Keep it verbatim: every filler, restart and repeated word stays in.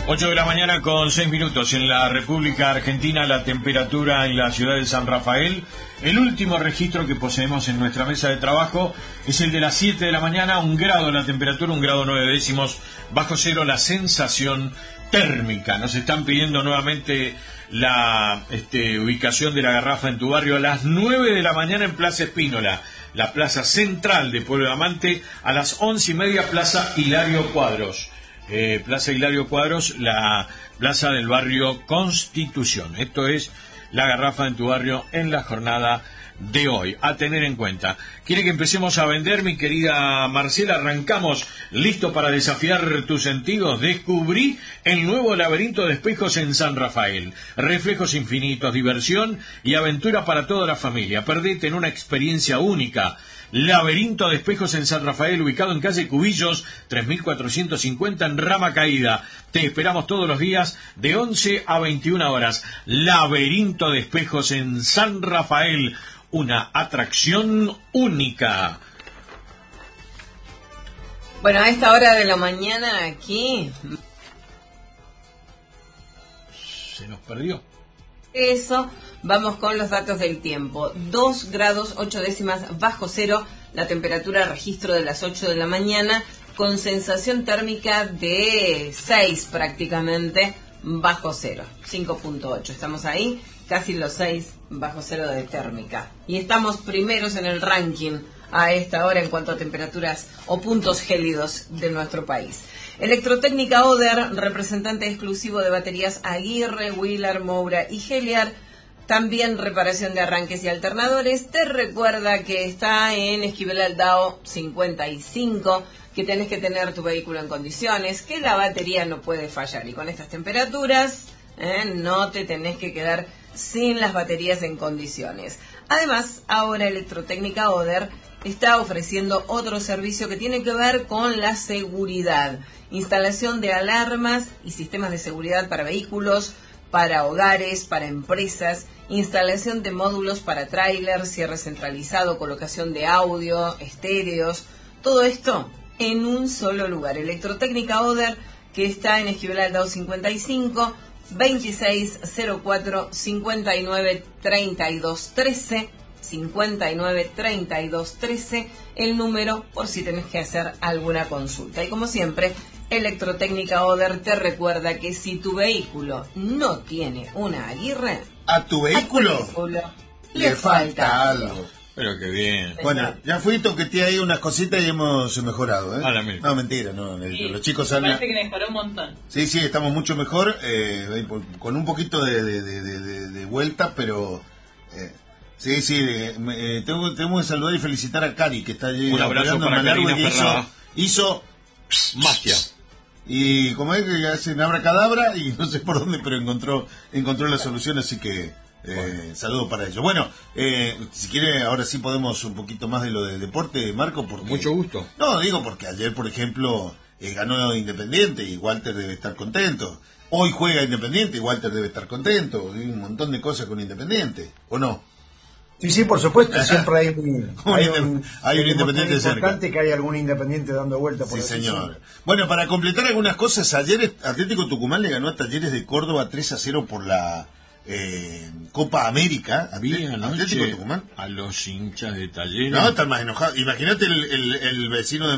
ocho de la mañana con seis minutos en la República Argentina. La temperatura en la ciudad de San Rafael, el último registro que poseemos en nuestra mesa de trabajo es el de las siete de la mañana. Un grado la temperatura, un grado nueve décimos bajo cero la sensación térmica. Nos están pidiendo nuevamente la este, ubicación de la garrafa en tu barrio a las nueve de la mañana en Plaza Espínola, la plaza central de Pueblo de Amante. A las once y media Plaza Hilario Cuadros. Eh, Plaza Hilario Cuadros, la plaza del barrio Constitución. Esto es la garrafa en tu barrio en la jornada de hoy, a tener en cuenta. ¿Quiere que empecemos a vender, mi querida Marcela? Arrancamos, listo para desafiar tus sentidos. Descubrí el nuevo laberinto de espejos en San Rafael. Reflejos infinitos, diversión y aventura para toda la familia. Perdete en una experiencia única. Laberinto de espejos en San Rafael, ubicado en calle Cubillos tres mil cuatrocientos cincuenta en Rama Caída. Te esperamos todos los días de once a veintiuna horas. Laberinto de espejos en San Rafael, una atracción única. Bueno, a esta hora de la mañana aquí se nos perdió. Eso, vamos con los datos del tiempo. dos grados ocho décimas bajo cero, la temperatura registro de las ocho de la mañana, con sensación térmica de seis prácticamente bajo cero, cinco punto ocho. Estamos ahí, casi los seis bajo cero de térmica. Y estamos primeros en el ranking a esta hora en cuanto a temperaturas o puntos gélidos de nuestro país. Electrotécnica Oder, representante exclusivo de baterías Aguirre, Wheeler, Moura y Heliar. También reparación de arranques y alternadores. Te recuerda que está en Esquivel Aldao cincuenta y cinco, que tenés que tener tu vehículo en condiciones, que la batería no puede fallar. Y con estas temperaturas, eh, no te tenés que quedar sin las baterías en condiciones. Además, ahora Electrotécnica Oder está ofreciendo otro servicio que tiene que ver con la seguridad. Instalación de alarmas y sistemas de seguridad para vehículos, para hogares, para empresas, instalación de módulos para tráiler, cierre centralizado, colocación de audio, estéreos, todo esto en un solo lugar. Electrotécnica Oder, que está en Esquivel Aldao cincuenta y cinco, veintiséis cero cuatro, cincuenta y nueve treinta y dos trece, cincuenta y nueve treinta y dos trece, el número por si tenés que hacer alguna consulta. Y como siempre, Electrotécnica Oder te recuerda que si tu vehículo no tiene una Aguirre, a tu vehículo, a tu vehículo le, le falta algo. algo. Pero qué bien. Bueno, ya fui, toqueteé ahí unas cositas y hemos mejorado, ¿eh? Ah, no, mentira, no. Sí, los chicos salen. Parece que mejoró un montón. Sí, sí, estamos mucho mejor, eh, con un poquito de, de, de, de, de vuelta, pero eh, sí, sí, eh, tengo, tengo que saludar y felicitar a Cari, que está allí. Un abrazo para Karina Ferrada. Hizo, hizo magia. Y como es que hace un abracadabra y no sé por dónde, pero encontró encontró la solución, así que eh, bueno. Saludo para ellos. Bueno, eh, si quiere, ahora sí podemos un poquito más de lo del deporte, Marco. Porque, mucho gusto. No, digo porque ayer, por ejemplo, eh, ganó Independiente y Walter debe estar contento. Hoy juega Independiente y Walter debe estar contento. Hay un montón de cosas con Independiente, ¿o no? Sí, sí, por supuesto, siempre hay un, hay un, hay un independiente importante cerca. Que hay algún independiente dando vuelta por sí, señor. Bueno, para completar algunas cosas, ayer Atlético Tucumán le ganó a Talleres de Córdoba tres a cero por la eh, Copa América. Había Atlético Tucumán a los hinchas de Talleres. No, están más enojados. Imagínate el, el, el vecino de